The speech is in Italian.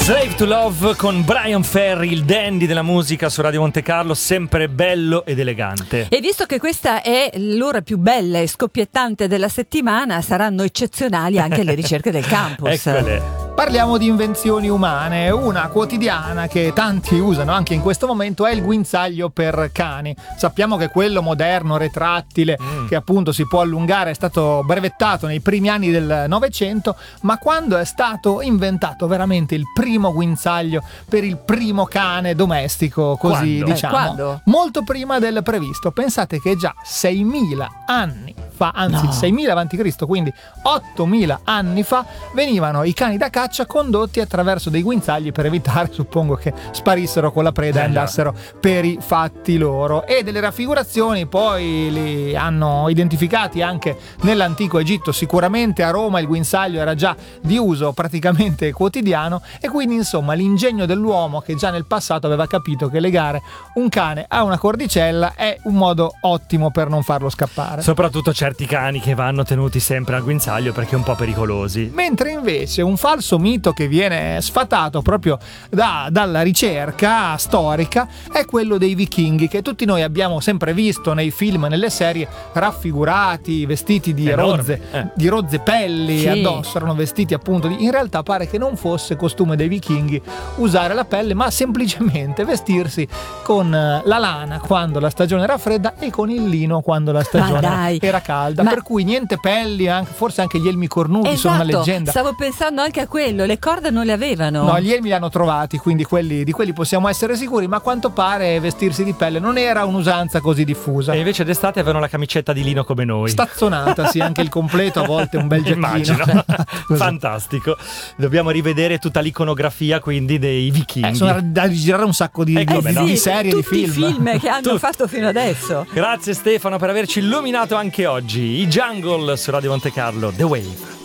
Slave to Love con Brian Ferry, il dandy della musica su Radio Monte Carlo, sempre bello ed elegante. E visto che questa è l'ora più bella e scoppiettante della settimana, saranno eccezionali anche le ricerche del campus. Eccole. Parliamo di invenzioni umane. Una quotidiana che tanti usano anche in questo momento è il guinzaglio per cani. Sappiamo che quello moderno, retrattile, che appunto si può allungare, è stato brevettato nei primi anni del Novecento, ma quando è stato inventato veramente il primo guinzaglio per il primo cane domestico, così Quando? diciamo? Quando? Molto prima del previsto. Pensate che già 6.000 anni fa, anzi No. 6.000 a.C., quindi 8.000 anni fa, venivano i cani da caccia condotti attraverso dei guinzagli per evitare, suppongo, che sparissero con la preda e andassero per i fatti loro. E delle raffigurazioni poi li hanno identificati anche nell'antico Egitto. Sicuramente a Roma il guinzaglio era già di uso praticamente quotidiano, e quindi insomma l'ingegno dell'uomo, che già nel passato aveva capito che legare un cane a una cordicella è un modo ottimo per non farlo scappare. Soprattutto certi cani che vanno tenuti sempre al guinzaglio perché un po' pericolosi. Mentre invece un falso mito che viene sfatato proprio dalla ricerca storica è quello dei vichinghi, che tutti noi abbiamo sempre visto nei film e nelle serie raffigurati, vestiti di rozze pelli, Sì. addosso, erano vestiti appunto in realtà pare che non fosse costume dei vichinghi usare la pelle, ma semplicemente vestirsi con la lana quando la stagione era fredda e con il lino quando la stagione dai. era calda, per cui niente pelli, forse anche gli elmi cornuti sono una leggenda. Stavo pensando anche a quello, le corde non le avevano. No, gli elmi li hanno trovati, quindi di quelli possiamo essere sicuri, ma a quanto pare vestirsi di pelle non era un'usanza così diffusa. E invece d'estate avevano la camicetta di lino come noi. Stazzonata, sì, anche il completo, a volte un bel giacchino. Immagino. Fantastico. Dobbiamo rivedere tutta l'iconografia quindi dei vichinghi. Sono da girare un sacco di serie, di tutti film. i film che hanno fatto fino adesso. Grazie Stefano per averci illuminato anche oggi. I Jungle su Radio Monte Carlo, The Wave.